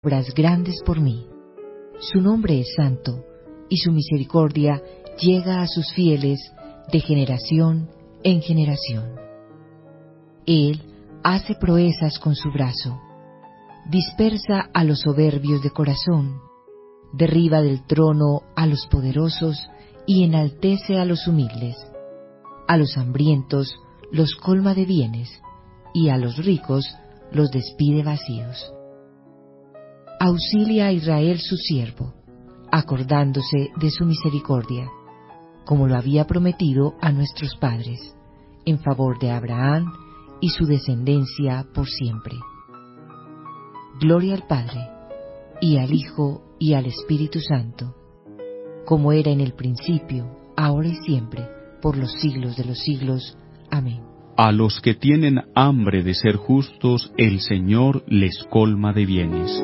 obras grandes por mí. Su nombre es santo, y su misericordia llega a sus fieles de generación en generación. Él hace proezas con su brazo, dispersa a los soberbios de corazón, derriba del trono a los poderosos y enaltece a los humildes. A los hambrientos los colma de bienes, y a los ricos los despide vacíos. Auxilia a Israel su siervo, acordándose de su misericordia, como lo había prometido a nuestros padres, en favor de Abraham y su descendencia por siempre. Gloria al Padre, y al Hijo, y al Espíritu Santo, como era en el principio, ahora y siempre, por los siglos de los siglos. Amén. A los que tienen hambre de ser justos, el Señor les colma de bienes.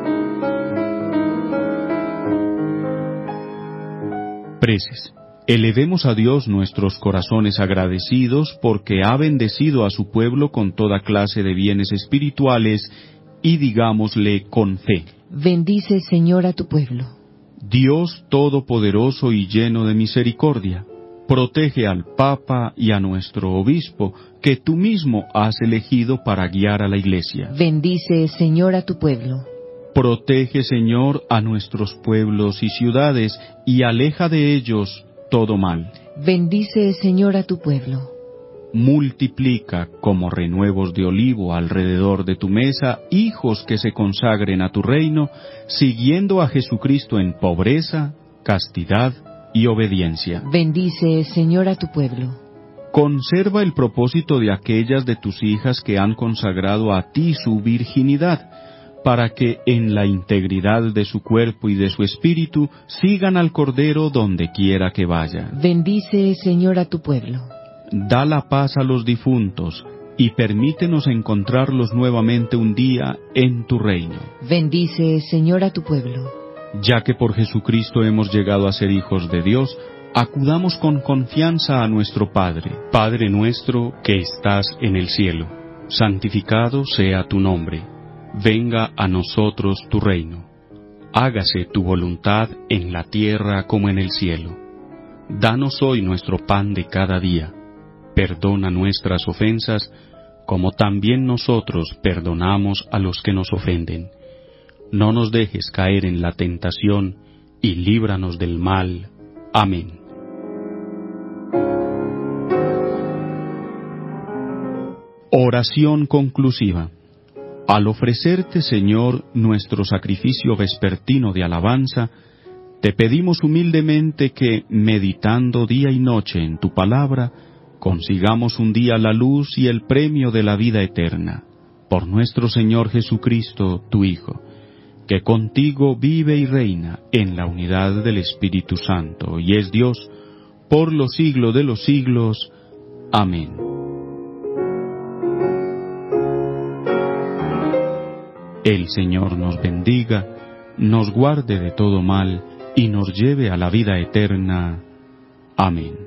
Preces. Elevemos a Dios nuestros corazones agradecidos porque ha bendecido a su pueblo con toda clase de bienes espirituales y digámosle con fe. Bendice, Señor, a tu pueblo. Dios todopoderoso y lleno de misericordia, protege al Papa y a nuestro obispo, que tú mismo has elegido para guiar a la Iglesia. Bendice, Señor, a tu pueblo. Protege, Señor, a nuestros pueblos y ciudades, y aleja de ellos todo mal. Bendice, Señor, a tu pueblo. Multiplica como renuevos de olivo alrededor de tu mesa hijos que se consagren a tu reino, siguiendo a Jesucristo en pobreza, castidad y obediencia. Bendice, Señor, a tu pueblo. Conserva el propósito de aquellas de tus hijas que han consagrado a ti su virginidad, para que en la integridad de su cuerpo y de su espíritu sigan al Cordero donde quiera que vaya. Bendice, Señor, a tu pueblo. Da la paz a los difuntos, y permítenos encontrarlos nuevamente un día en tu reino. Bendice, Señor, a tu pueblo. Ya que por Jesucristo hemos llegado a ser hijos de Dios, acudamos con confianza a nuestro Padre. Padre nuestro que estás en el cielo, santificado sea tu nombre. Venga a nosotros tu reino. Hágase tu voluntad en la tierra como en el cielo. Danos hoy nuestro pan de cada día. Perdona nuestras ofensas, como también nosotros perdonamos a los que nos ofenden. No nos dejes caer en la tentación, y líbranos del mal. Amén. Oración conclusiva. Al ofrecerte, Señor, nuestro sacrificio vespertino de alabanza, te pedimos humildemente que, meditando día y noche en tu palabra, consigamos un día la luz y el premio de la vida eterna. Por nuestro Señor Jesucristo, tu Hijo, que contigo vive y reina en la unidad del Espíritu Santo, y es Dios, por los siglos de los siglos. Amén. El Señor nos bendiga, nos guarde de todo mal, y nos lleve a la vida eterna. Amén.